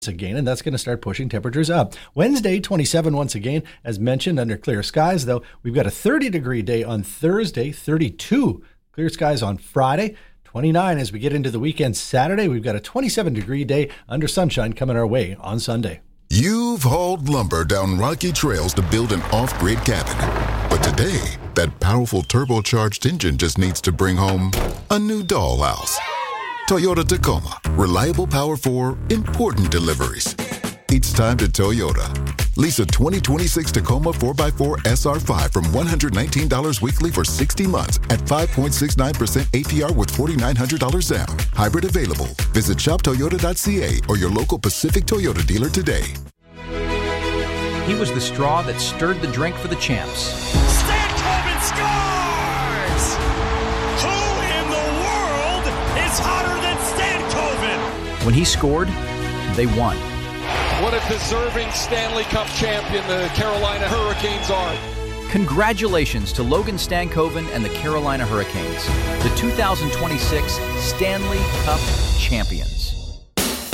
again, and that's going to start pushing temperatures up. Wednesday, 27 once again, as mentioned, under clear skies, though. We've got a 30-degree day on Thursday, 32 clear skies on Friday, 29 as we get into the weekend Saturday. We've got a 27-degree day under sunshine coming our way on Sunday. You've hauled lumber down rocky trails to build an off-grid cabin. But today, that powerful turbocharged engine just needs to bring home a new dollhouse. Toyota Tacoma. Reliable power for important deliveries. It's time to Toyota. Lease a 2026 Tacoma 4x4 SR5 from $119 weekly for 60 months at 5.69% APR with $4,900 down. Hybrid available. Visit shoptoyota.ca or your local Pacific Toyota dealer today. He was the straw that stirred the drink for the champs. Stan Coven scores! Who in the world is hotter than Stan Coven? When he scored, they won. What a deserving Stanley Cup champion the Carolina Hurricanes are. Congratulations to Logan Stankoven and the Carolina Hurricanes, the 2026 Stanley Cup champions.